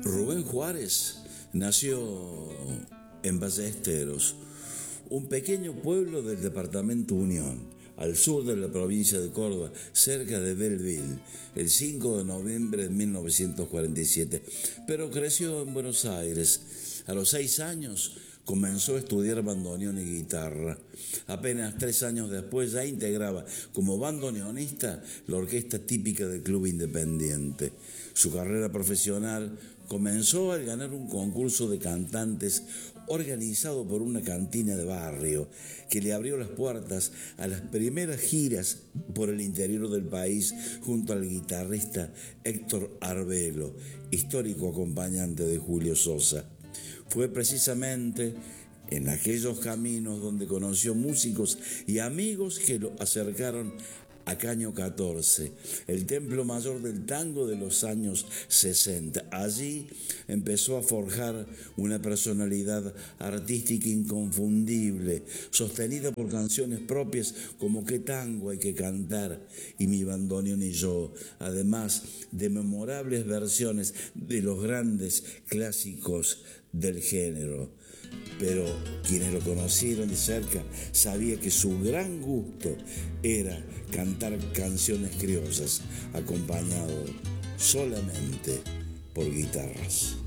Rubén Juárez nació en Ballesteros, un pequeño pueblo del departamento Unión, al sur de la provincia de Córdoba, cerca de Belleville, el 5 de noviembre de 1947. Pero creció en Buenos Aires. A los 6 años comenzó a estudiar bandoneón y guitarra. Apenas 3 años después ya integraba como bandoneonista la orquesta típica del Club Independiente. Su carrera profesional comenzó al ganar un concurso de cantantes organizado por una cantina de barrio que le abrió las puertas a las primeras giras por el interior del país junto al guitarrista Héctor Arbelo, histórico acompañante de Julio Sosa. Fue precisamente en aquellos caminos donde conoció músicos y amigos que lo acercaron a Caño 14, el templo mayor del tango de los años 60. Allí empezó a forjar una personalidad artística inconfundible, sostenida por canciones propias como Qué tango hay que cantar y Mi bandoneón y yo, además de memorables versiones de los grandes clásicos del género. Pero quienes lo conocieron de cerca sabían que su gran gusto era cantar canciones criollas acompañado solamente por guitarras.